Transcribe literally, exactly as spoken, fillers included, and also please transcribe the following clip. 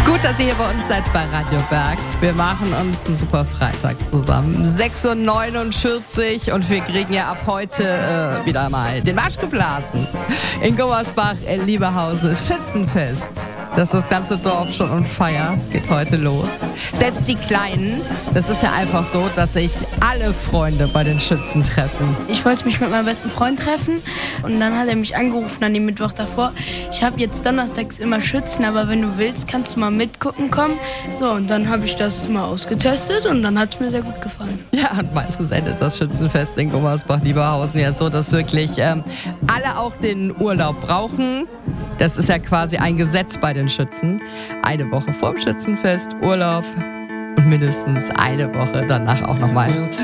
Gut, dass ihr hier bei uns seid bei Radio Berg. Wir machen uns einen super Freitag zusammen. sechs Uhr neunundvierzig und wir kriegen ja ab heute äh, wieder mal den Marsch geblasen. In Gummersbach, in Lieberhausen ist Schützenfest. Das ist das ganze Dorf schon on fire. Es geht heute los. Selbst die Kleinen, das ist ja einfach so, dass sich alle Freunde bei den Schützen treffen. Ich wollte mich mit meinem besten Freund treffen und dann hat er mich angerufen an dem Mittwoch davor. Ich habe jetzt donnerstags immer Schützen, aber wenn du willst, kannst du mal mitgucken kommen. So, und dann habe ich das mal ausgetestet und dann hat es mir sehr gut gefallen. Ja, und meistens endet das Schützenfest in Gummersbach-Lieberhausen ja so, dass wirklich ähm, alle auch den Urlaub brauchen. Das ist ja quasi ein Gesetz bei den Schützen. Eine Woche vorm Schützenfest Urlaub und mindestens eine Woche danach auch nochmal.